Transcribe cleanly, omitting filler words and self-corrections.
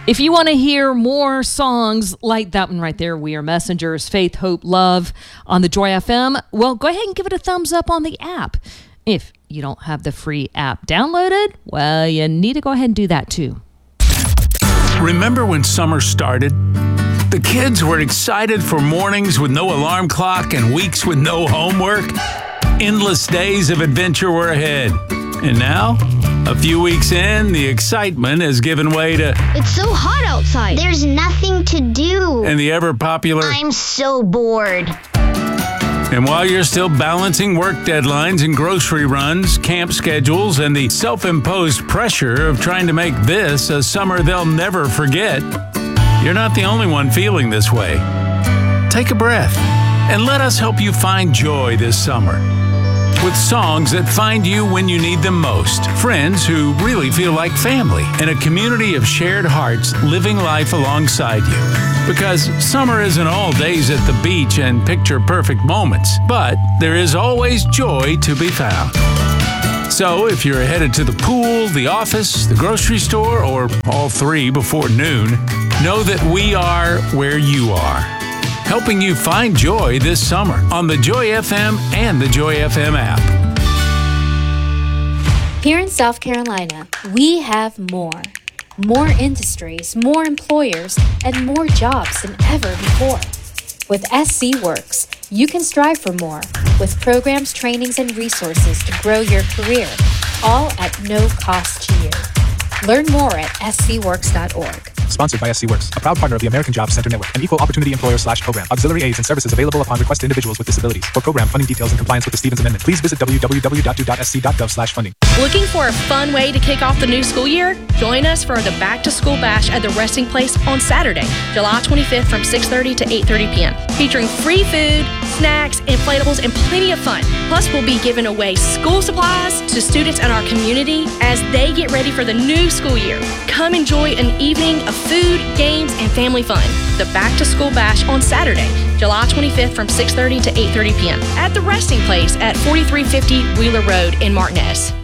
If you want to hear more songs like that one right there, We Are Messengers, Faith, Hope, Love on the Joy FM, well, go ahead and give it a thumbs up on the app. If you don't have the free app downloaded, well, you need to go ahead and do that too. Remember when summer started? The kids were excited for mornings with no alarm clock and weeks with no homework. Endless days of adventure were ahead. And now, a few weeks in, the excitement has given way to... It's so hot outside. There's nothing to do. And the ever-popular... I'm so bored. And while you're still balancing work deadlines and grocery runs, camp schedules, and the self-imposed pressure of trying to make this a summer they'll never forget, you're not the only one feeling this way. Take a breath and let us help you find joy this summer. With songs that find you when you need them most, friends who really feel like family, and a community of shared hearts living life alongside you. Because summer isn't all days at the beach and picture-perfect moments, but there is always joy to be found. So if you're headed to the pool, the office, the grocery store, or all three before noon, know that we are where you are, helping you find joy this summer on the Joy FM and the Joy FM app. Here in South Carolina, we have more. More industries, more employers, and more jobs than ever before. With SC Works, you can strive for more with programs, trainings, and resources to grow your career, all at no cost to you. Learn more at scworks.org. Sponsored by SC Works, a proud partner of the American Jobs Center Network, an equal opportunity employer/program. Auxiliary aids and services available upon request to individuals with disabilities. For program funding details and compliance with the Stevens Amendment, please visit www.do.sc.gov/funding. Looking for a fun way to kick off the new school year? Join us for the Back to School Bash at the Resting Place on Saturday, July 25th from 6:30 to 8:30 p.m. Featuring free food, snacks, inflatables, and plenty of fun. Plus, we'll be giving away school supplies to students in our community as they get ready for the new school year. Come enjoy an evening of food, games, and family fun. The Back to School Bash on Saturday, July 25th from 6:30 to 8:30 p.m. at the Resting Place at 4350 Wheeler Road in Martinez.